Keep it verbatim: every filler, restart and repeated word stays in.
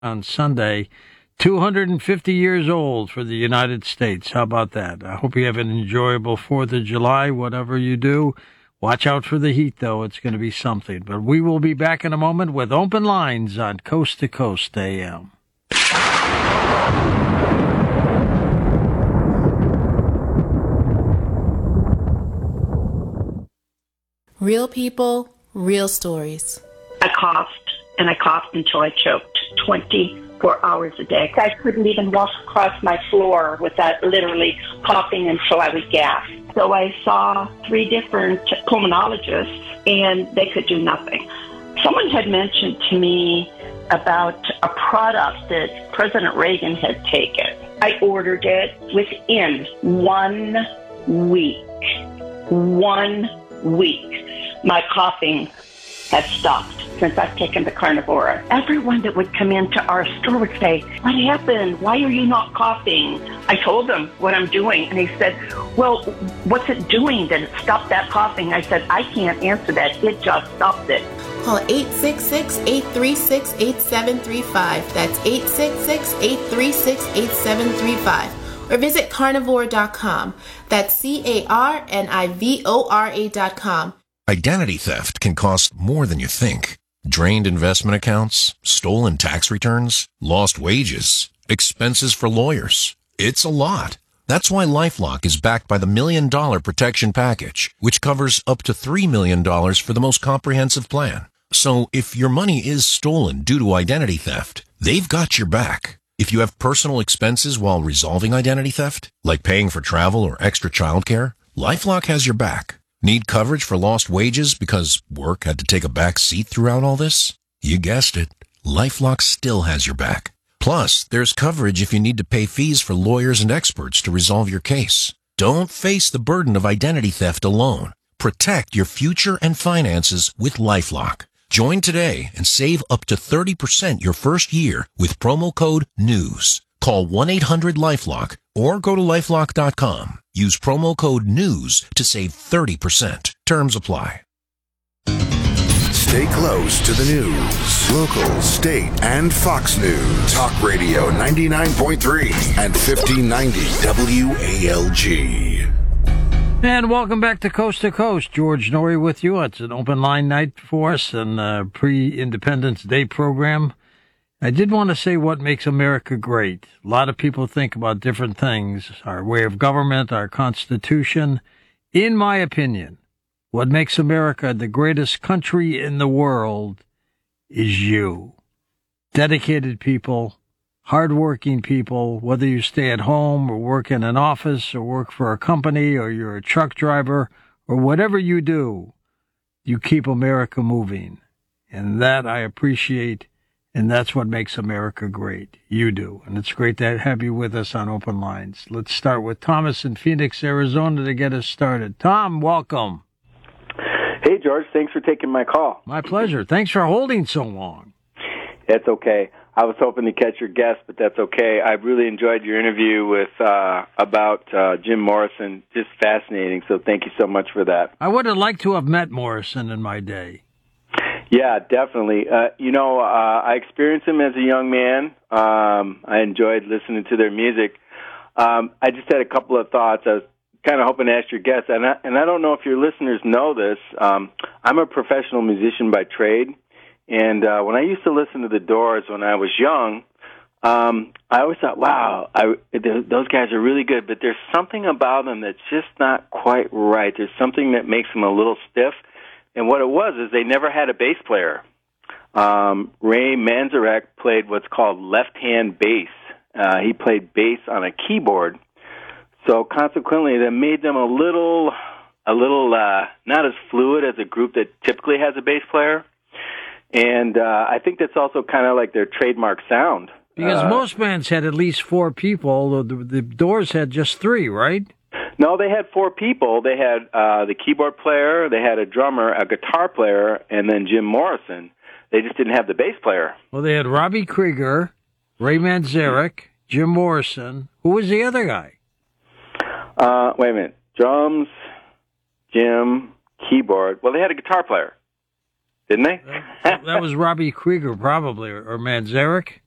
on Sunday. two hundred fifty years old for the United States. How about that? I hope you have an enjoyable fourth of July, whatever you do. Watch out for the heat, though. It's going to be something. But we will be back in a moment with Open Lines on Coast to Coast A M. Real people, real stories. I coughed, and I coughed until I choked twenty-four hours a day. I couldn't even walk across my floor without literally coughing until I would gasp. So I saw three different pulmonologists, and they could do nothing. Someone had mentioned to me about a product that President Reagan had taken. I ordered it within one week. One week. My coughing has stopped since I've taken the Carnivora. Everyone that would come into our store would say, "What happened? Why are you not coughing?" I told them what I'm doing, and he said, "Well, what's it doing that it stopped that coughing?" I said, "I can't answer that. It just stopped it." Call eight six six, eight three six, eight seven three five. That's eight six six, eight three six, eight seven three five. Or visit carnivore dot com. That's C A R N I V O R A dot com. Identity theft can cost more than you think. Drained investment accounts, stolen tax returns, lost wages, expenses for lawyers. It's a lot. That's why LifeLock is backed by the Million Dollar Protection Package, which covers up to three million dollars for the most comprehensive plan. So if your money is stolen due to identity theft, they've got your back. If you have personal expenses while resolving identity theft, like paying for travel or extra childcare, LifeLock has your back. Need coverage for lost wages because work had to take a back seat throughout all this? You guessed it. LifeLock still has your back. Plus, there's coverage if you need to pay fees for lawyers and experts to resolve your case. Don't face the burden of identity theft alone. Protect your future and finances with LifeLock. Join today and save up to thirty percent your first year with promo code NEWS. Call one eight hundred LifeLock or go to lifelock dot com. Use promo code NEWS to save thirty percent. Terms apply. Stay close to the news. Local, state, and Fox News. Talk Radio ninety-nine point three and fifteen ninety W A L G. And welcome back to Coast to Coast. George Norrie with you. It's an open line night for us and a pre-Independence Day program. I did want to say what makes America great. A lot of people think about different things, our way of government, our Constitution. In my opinion, what makes America the greatest country in the world is you. Dedicated people, hardworking people, whether you stay at home or work in an office or work for a company or you're a truck driver or whatever you do, you keep America moving. And that I appreciate. And that's what makes America great. You do. And it's great to have you with us on Open Lines. Let's start with Thomas in Phoenix, Arizona to get us started. Tom, welcome. Hey, George. Thanks for taking my call. My pleasure. Thanks for holding so long. That's okay. I was hoping to catch your guest, but that's okay. I really enjoyed your interview with uh, about uh, Jim Morrison. Just fascinating. So thank you so much for that. I would have liked to have met Morrison in my day. Yeah, definitely. Uh, you know, uh, I experienced them as a young man. Um, I enjoyed listening to their music. Um, I just had a couple of thoughts. I was kind of hoping to ask your guest, and I, and I don't know if your listeners know this. Um, I'm a professional musician by trade, and uh, when I used to listen to The Doors when I was young, um, I always thought, wow, I, those guys are really good, but there's something about them that's just not quite right. There's something that makes them a little stiff. And what it was is they never had a bass player. Um, Ray Manzarek played what's called left-hand bass. Uh, he played bass on a keyboard. So consequently, that made them a little, a little uh, not as fluid as a group that typically has a bass player. And uh, I think that's also kind of like their trademark sound. Because uh, most bands had at least four people. The, the Doors had just three, right? No, they had four people. They had uh, the keyboard player, they had a drummer, a guitar player, and then Jim Morrison. They just didn't have the bass player. Well, they had Robbie Krieger, Ray Manzarek, Jim Morrison. Who was the other guy? Uh, wait a minute. Drums, Jim, keyboard. Well, they had a guitar player, didn't they? that, that was Robbie Krieger, probably, or, or Manzarek.